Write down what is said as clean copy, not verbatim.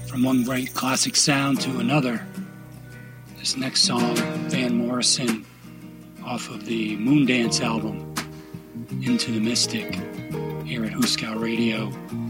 From one great classic sound to another. This next song, Van Morrison, off of the Moondance album, Into the Mystic, here at Hooskow Radio.